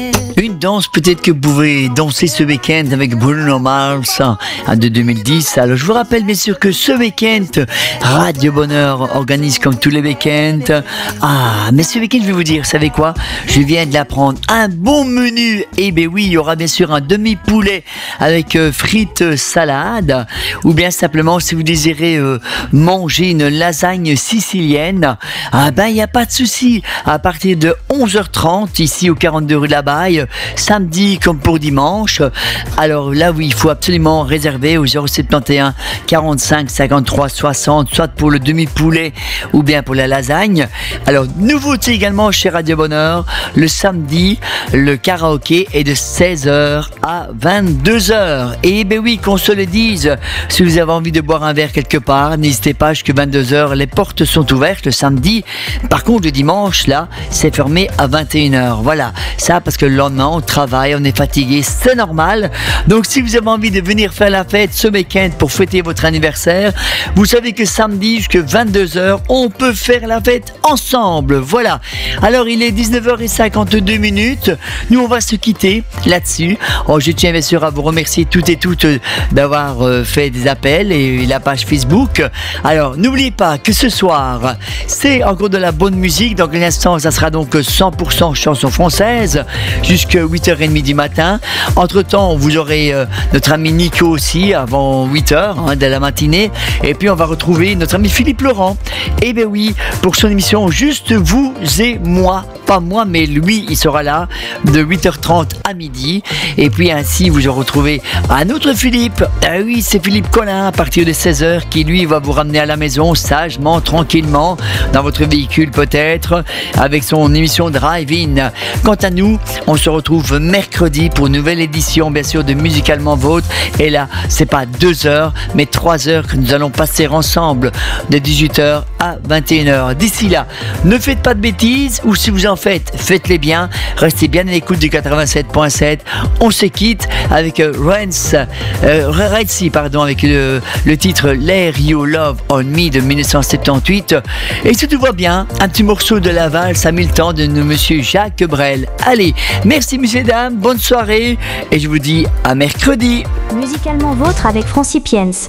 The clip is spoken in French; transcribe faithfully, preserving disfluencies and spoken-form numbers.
Une danse peut-être que vous pouvez danser ce week-end avec Bruno Mars hein, de deux mille dix. Alors je vous rappelle bien sûr que ce week-end, Radio Bonheur organise comme tous les week-ends. Ah, mais ce week-end je vais vous dire, vous savez quoi? Je viens de l'apprendre, un bon menu. Eh bien oui, il y aura bien sûr un demi-poulet avec euh, frites salade. Ou bien simplement si vous désirez euh, manger une lasagne sicilienne, ah ben il n'y a pas de souci. À partir de onze heures trente ici au quarante-deux rue de la Baille, samedi comme pour dimanche. Alors là oui, il faut absolument réserver au zéro sept un quarante-cinq cinquante-trois soixante, soit pour le demi-poulet ou bien pour la lasagne. Alors nouveauté également chez Radio Bonheur, le samedi, le karaoké est de seize heures à vingt-deux heures. Et ben oui, qu'on se le dise, si vous avez envie de boire un verre quelque part, n'hésitez pas, jusqu'à vingt-deux heures, les portes sont ouvertes le samedi. Par contre le dimanche, là, c'est fermé à vingt et une heures. Voilà, ça parce que le lendemain on travaille, on est fatigué, c'est normal. Donc si vous avez envie de venir faire la fête ce week-end pour fêter votre anniversaire, vous savez que samedi jusqu'à vingt-deux heures, on peut faire la fête ensemble. Voilà. Alors il est dix-neuf heures cinquante-deux minutes. Nous on va se quitter là-dessus. Oh, je tiens bien sûr à vous remercier toutes et toutes d'avoir euh, fait des appels et la page Facebook. Alors n'oubliez pas que ce soir, c'est encore de la bonne musique. Dans un instant, ça sera donc cent pour cent chansons françaises jusqu'à huit heures trente du matin. Entre temps, vous aurez euh, notre ami Nico aussi avant huit heures hein, de la matinée. Et puis on va retrouver notre ami Philippe Laurent. Et bien oui, pour son émission Juste vous et moi. Pas moi, mais lui, il sera là de huit heures trente à midi. Et puis ainsi, vous aurez retrouvé un autre Philippe. Ah oui, c'est Philippe Collin à partir de seize heures qui lui va vous ramener à la maison sagement, tranquillement, dans votre véhicule peut-être, avec son émission Drive-In. Quant à nous, on se retrouve mercredi pour une nouvelle édition, bien sûr, de Musicalement Vôtre. Et là, c'est pas deux heures, mais trois heures que nous allons passer ensemble de dix-huit heures à vingt et une heures. D'ici là, ne faites pas de bêtises, ou si vous en faites, faites-les bien. Restez bien à l'écoute du quatre-vingt-sept point sept. On se quitte avec euh, Rance, euh, Renzi, pardon, avec le, le titre Lair You Love On Me de dix-neuf cent soixante-dix-huit. Et si tout va bien, un petit morceau de la valse à mille temps de monsieur Jacques Brel. Allez, merci messieurs dames, bonne soirée et je vous dis à mercredi. Musicalement Vôtre avec Francis Piens.